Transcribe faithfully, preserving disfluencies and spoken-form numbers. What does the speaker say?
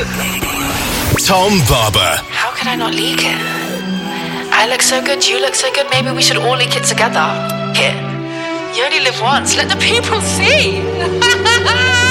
Tom Barber. How could I not leak it? I look so good, you look so good, maybe we should all leak it together. Here. You only live once, let the people see.